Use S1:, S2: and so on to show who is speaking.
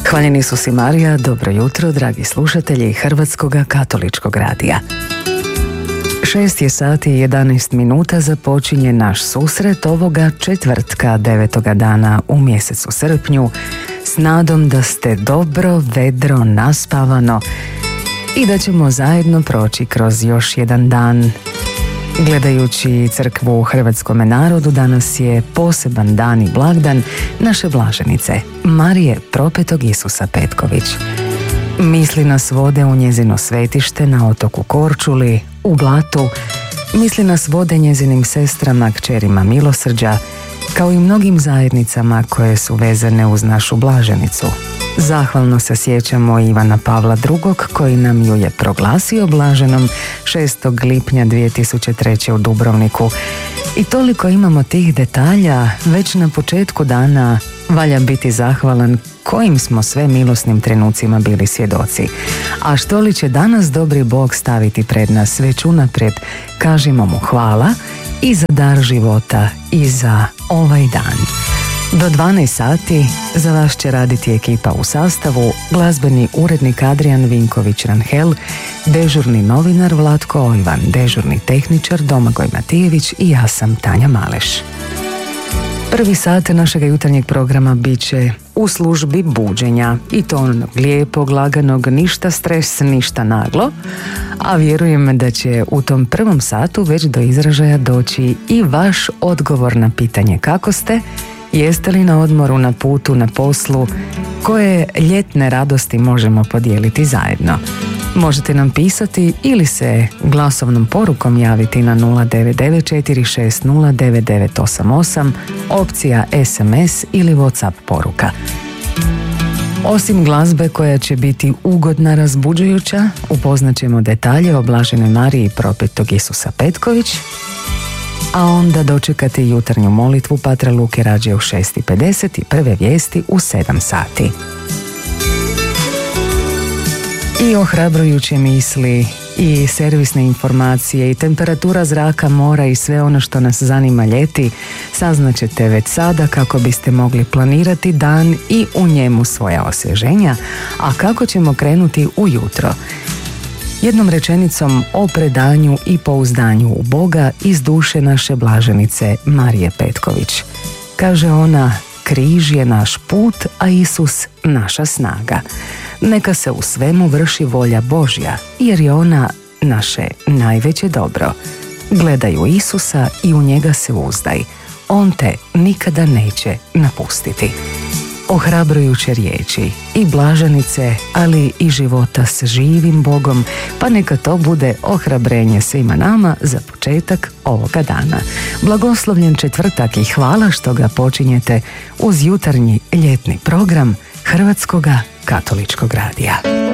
S1: Hvaljeni su si Marija, dobro jutro, dragi slušatelji Hrvatskog katoličkog radija. 6 je sati i 11 minuta započinje naš susret ovoga četvrtka 9. dana u mjesecu srpnju s nadom da ste dobro, vedro, naspavano i da ćemo zajedno proći kroz još jedan dan. Gledajući crkvu u hrvatskome narodu, danas je poseban dan i blagdan naše blaženice Marije Propetog Isusa Petković. Misli nas vode u njezino svetište na otoku Korčuli, u Blatu, misli nas vode njezinim sestrama, kćerima milosrđa, kao i mnogim zajednicama koje su vezane uz našu blaženicu. Zahvalno se sjećamo Ivana Pavla II. Koji nam ju je proglasio blaženom 6. lipnja 2003. u Dubrovniku. I toliko imamo tih detalja, već na početku dana valja biti zahvalan kojim smo sve milosnim trenucima bili svjedoci. A što li će danas dobri Bog staviti pred nas, već unaprijed kažimo mu hvala i za dar života i za ovaj dan. Do 12 sati za vas će raditi ekipa u sastavu, glazbeni urednik Adrian Vinković-Ranhel, dežurni novinar Vlatko Ojvan, dežurni tehničar Domagoj Matijević i ja sam Tanja Maleš. Prvi sat našega jutarnjeg programa bit će u službi buđenja i to onog lijepog, laganog, ništa stres, ništa naglo, a vjerujem da će u tom prvom satu već do izražaja doći i vaš odgovor na pitanje kako ste, jeste li na odmoru, na putu, na poslu, koje ljetne radosti možemo podijeliti zajedno. Možete nam pisati ili se glasovnom porukom javiti na 09946099988, opcija SMS ili WhatsApp poruka. Osim glazbe koja će biti ugodna, razbuđujuća, upoznaćemo detalje o blaženoj Mariji Propetog Isusa Petković, a onda dočekati jutarnju molitvu Patra Luke Rađe u 6:50 i prve vijesti u 7 sati. I ohrabrujuće misli i servisne informacije i temperatura zraka, mora i sve ono što nas zanima ljeti saznaćete već sada kako biste mogli planirati dan i u njemu svoja osvježenja, a kako ćemo krenuti ujutro. Jednom rečenicom o predanju i pouzdanju u Boga iz duše naše blaženice Marije Petković. Kaže ona, križ je naš put, a Isus naša snaga. Neka se u svemu vrši volja Božja, jer je ona naše najveće dobro. Gledaj u Isusa i u njega se uzdaj. On te nikada neće napustiti. Ohrabrujuće riječi i blaženice, ali i života s živim Bogom, pa neka to bude ohrabrenje svima nama za početak ovoga dana. Blagoslovljen četvrtak i hvala što ga počinjete uz jutarnji ljetni program Hrvatskoga katoličkog radija.